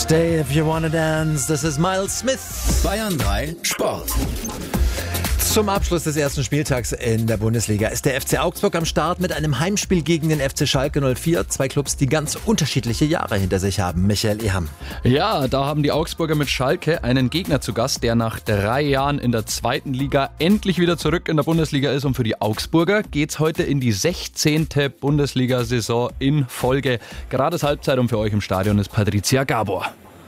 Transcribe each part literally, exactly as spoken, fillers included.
Stay if you wanna dance. Das ist Miles Smith. Bayern drei Sport. Zum Abschluss des ersten Spieltags in der Bundesliga ist der F C Augsburg am Start mit einem Heimspiel gegen den F C Schalke null vier. Zwei Clubs, die ganz unterschiedliche Jahre hinter sich haben. Michael Eham. Ja, da haben die Augsburger mit Schalke einen Gegner zu Gast, der nach drei Jahren in der zweiten Liga endlich wieder zurück in der Bundesliga ist. Und für die Augsburger geht's heute in die sechzehnte Bundesliga-Saison in Folge. Gerade ist Halbzeit und für euch im Stadion ist Patricia Gabor.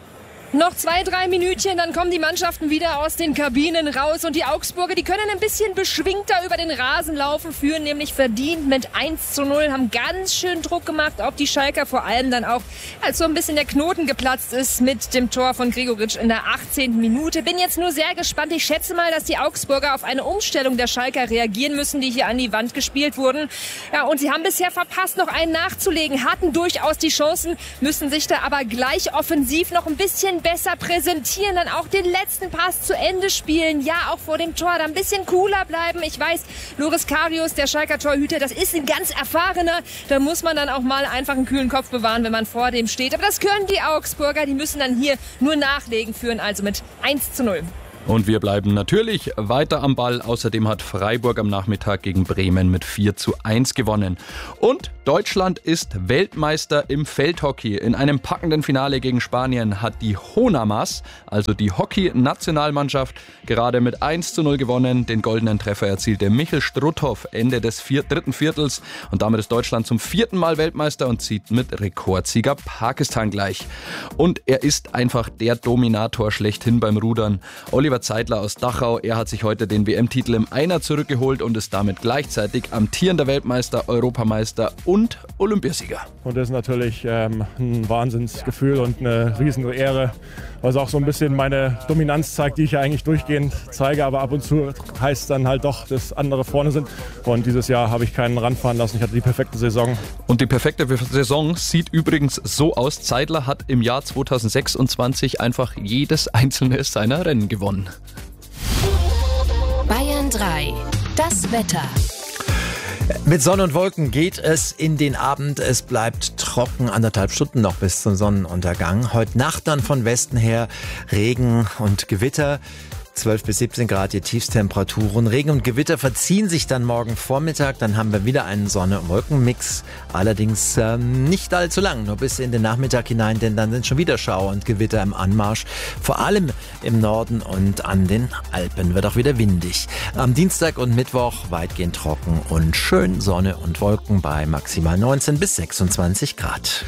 Noch zwei, drei Minütchen, dann kommen die Mannschaften wieder aus den Kabinen raus und die Augsburger, die können ein bisschen beschwingter über den Rasen laufen, führen nämlich verdient mit eins zu null, haben ganz schön Druck gemacht auf die Schalker, vor allem dann auch, als so ein bisschen der Knoten geplatzt ist mit dem Tor von Gregoritsch in der achtzehnten Minute. Bin jetzt nur sehr gespannt, ich schätze mal, dass die Augsburger auf eine Umstellung der Schalker reagieren müssen, die hier an die Wand gespielt wurden. Ja, und sie haben bisher verpasst, noch einen nachzulegen, hatten durchaus die Chancen, müssen sich da aber gleich offensiv noch ein bisschen besser präsentieren, dann auch den letzten Pass zu Ende spielen, ja, auch vor dem Tor, da ein bisschen cooler bleiben. Ich weiß, Loris Karius, der Schalker Torhüter, das ist ein ganz erfahrener, da muss man dann auch mal einfach einen kühlen Kopf bewahren, wenn man vor dem steht. Aber das können die Augsburger, die müssen dann hier nur nachlegen, führen also mit eins zu null. Und wir bleiben natürlich weiter am Ball. Außerdem hat Freiburg am Nachmittag gegen Bremen mit vier zu eins gewonnen. Und Deutschland ist Weltmeister im Feldhockey. In einem packenden Finale gegen Spanien hat die Honamas, also die Hockey-Nationalmannschaft, gerade mit eins zu null gewonnen. Den goldenen Treffer erzielte Michel Strutthoff Ende des vier, dritten Viertels. Und damit ist Deutschland zum vierten Mal Weltmeister und zieht mit Rekordsieger Pakistan gleich. Und er ist einfach der Dominator schlechthin beim Rudern. Oliver Zeidler aus Dachau, er hat sich heute den W M-Titel im Einer zurückgeholt und ist damit gleichzeitig amtierender Weltmeister, Europameister und Olympiasieger. Und das ist natürlich ähm, ein Wahnsinnsgefühl und eine riesige Ehre, was auch so ein bisschen meine Dominanz zeigt, die ich ja eigentlich durchgehend zeige, aber ab und zu heißt es dann halt doch, dass andere vorne sind. Und dieses Jahr habe ich keinen ranfahren lassen, ich hatte die perfekte Saison. Und die perfekte Saison sieht übrigens so aus: Zeidler hat im Jahr zweitausendsechsundzwanzig einfach jedes einzelne seiner Rennen gewonnen. Bayern drei. Das Wetter. Mit Sonne und Wolken geht es in den Abend. Es bleibt trocken, anderthalb Stunden noch bis zum Sonnenuntergang. Heute Nacht dann von Westen her Regen und Gewitter. zwölf bis siebzehn Grad die Tiefstemperaturen. Regen und Gewitter verziehen sich dann morgen Vormittag. Dann haben wir wieder einen Sonne- und Wolkenmix. Allerdings ähm, nicht allzu lang, nur bis in den Nachmittag hinein, denn dann sind schon wieder Schauer und Gewitter im Anmarsch. Vor allem im Norden und an den Alpen wird auch wieder windig. Am Dienstag und Mittwoch weitgehend trocken und schön Sonne und Wolken bei maximal neunzehn bis sechsundzwanzig Grad.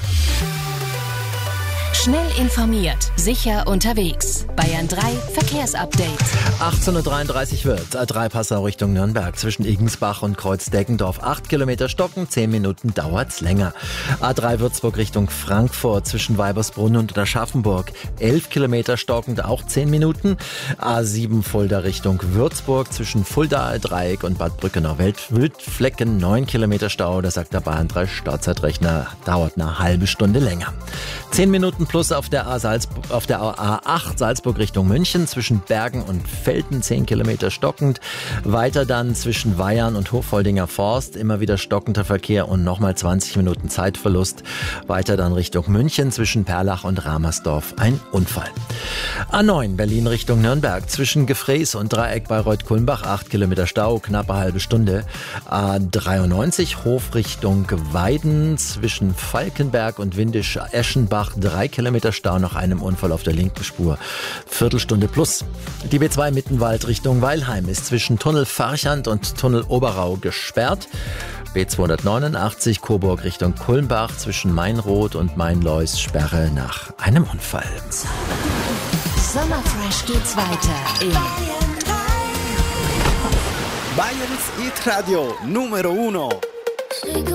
Schnell informiert, sicher unterwegs. Bayern drei Verkehrsupdate. achtzehn Uhr dreiunddreißig wird A drei Passau Richtung Nürnberg zwischen Igensbach und Kreuz-Deggendorf. acht Kilometer Stocken, zehn Minuten dauert's länger. A drei Würzburg Richtung Frankfurt zwischen Weibersbrunn und Aschaffenburg. elf Kilometer stockend, auch zehn Minuten. A sieben Fulda Richtung Würzburg zwischen Fulda, Dreieck und Bad Brückenau-Wildflecken. neun Kilometer Stau, da sagt der Bayern drei Stauzeitrechner, dauert eine halbe Stunde länger. zehn Minuten plus auf der, A Salzburg, auf der A acht Salzburg Richtung München zwischen Bergen und Velten, zehn Kilometer stockend. Weiter dann zwischen Weyarn und Hoffoldinger Forst, immer wieder stockender Verkehr und nochmal zwanzig Minuten Zeitverlust. Weiter dann Richtung München zwischen Perlach und Ramersdorf ein Unfall. A neun Berlin Richtung Nürnberg zwischen Gefrees und Dreieck Bayreuth-Kulmbach, acht Kilometer Stau, knappe halbe Stunde. A dreiundneunzig Hof Richtung Weiden zwischen Falkenberg und Windisch-Eschenbach, drei Kilometer Stau nach einem Unfall auf der linken Spur. Viertelstunde plus. Die B zwei Mittenwald Richtung Weilheim ist zwischen Tunnel Farchand und Tunnel Oberau gesperrt. B zweihundertneunundachtzig Coburg Richtung Kulmbach zwischen Mainroth und Mainlois Sperre nach einem Unfall. Sommerfresh geht's weiter in Bayerns Hit Radio Numero Uno.